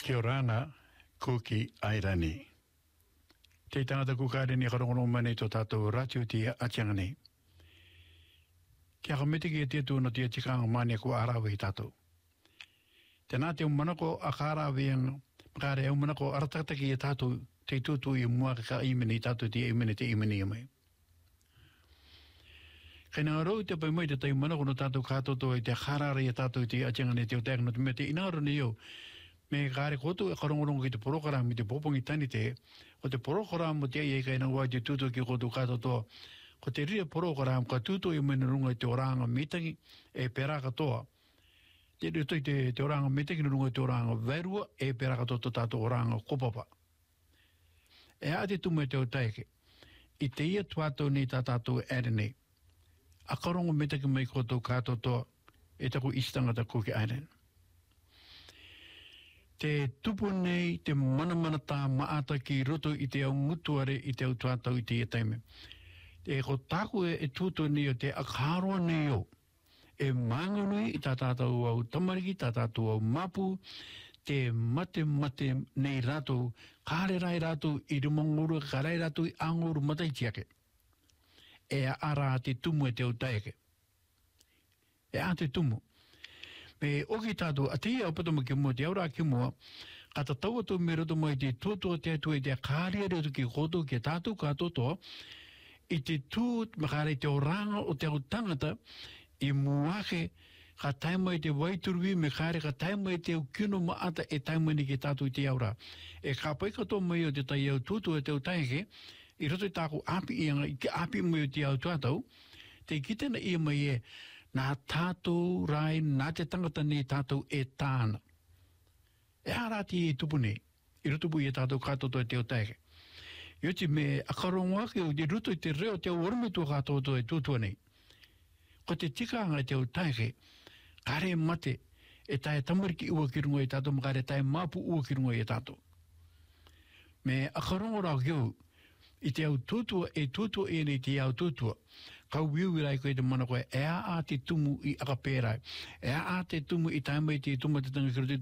Kia ora ana, kuki airani. Te tangata kukare ni karongono mane to tātou ratiu tia atianga nei. Kia kamete ki te tūna tia tikanga mane ko arawe i tātou. Tēnā te umanako a kārawe ang makare au manako aratakataki i tātou te tūtu i mua ka imene i tātou tia imene te imene i mai. Kei nā rau te pai mai te tai manako no tātou kātoto i te karare i tātou tia atianga nei te o tēkano te me te inaro ni au. Me kāre koto e karongorongo ki te porokarami te popongi tani te, o te porokarami te ai kai nangua te tūto ki koto katotoa. Ko te ria porokarami ka tūto i mene runga i te oranga mitangi e pera katoa. Te rito i te oranga mitangi runga i te oranga verua e pera katoa tātou oranga kopapa. E a te tumu e te o taike, i te ia tuatou nei tātou ere nei. A karongo mitangi mai koto katotoa e taku istangata kuki airen. Te tupu nei, te mana tā maata ki roto i te au ngutuare i te au tuatau i te etaime. Te ko tāku e tūtu nei o te akaroa nei o. E manganui i tā tātou au tamariki, tā tātou au mapu, te mate nei rātou, kāre rai rātou i rumanguru, kārai rātou i anguru mataitiake. E a ara te tumu e te au taeke. E a te tumu. Me oki tātou, a te ia opatama ki mua, te aura ki mua, ka ta tau atu me roto mai te tūtua te atu e te kāria roto ki koto ki tātou kātotoa, i te tū, makare te oranga o te au tangata, i muake, ka taimai te waiturui, me kāre ka taimai te au kino maata e taimai ni ki tātou i te aura. E ka pai kato mai o te tai au tūtua te au taike, i roto i tāku api ianga, i ke api mai o te au tuatau, te kitena ia mai e, nā tātou rai, nā te tangata nei tātou e tāna. E ārati e tupu nei, i rutupu i e tātou kātoto e te o taike. Ioti me akarongo ake o te ruto i te reo te ormetu kātoto e tūtua nei. Ko te tikanga e te o taike, kare mate, e tae tamariki ua kirungo e tātou, makare tae mapu ua kirungo e tātou. Me akarongo rao kiu, i te au tūtua e nei te au tūtua. Kau wiuwirai koe te mana koe, e a te tumu i akapērai. E a te tumu i taimai te tumu te tanga kiro te